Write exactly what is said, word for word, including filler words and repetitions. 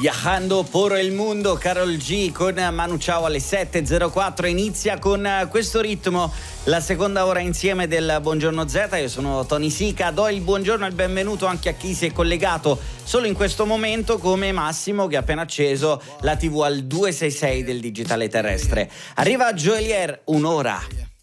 Viajando por il mondo, Karol G con Manu Chao alle sette e zero quattro. Inizia con questo ritmo la seconda ora insieme del Buongiorno Z. Io sono Tony Sica, do il buongiorno e il benvenuto anche a chi si è collegato solo in questo momento, come Massimo che ha appena acceso la tivù al duecentosessantasei del digitale terrestre. Arriva Joelier, un'ora.